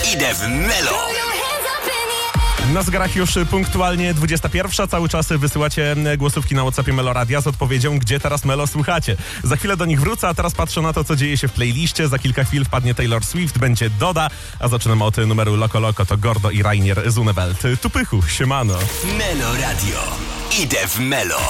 Idę w Melo. Na zegarach już punktualnie 21. Cały czas wysyłacie głosówki na WhatsAppie Melo Radia z odpowiedzią, gdzie teraz Melo słuchacie. Za chwilę do nich wrócę, a teraz patrzę na to, co dzieje się w playliście. Za kilka chwil wpadnie Taylor Swift, będzie Doda, a zaczynamy od numeru Loco Loco, to Gordo i Rainier z Unewelt. Tu pychu, siemano. Melo Radio. Idę w Melo.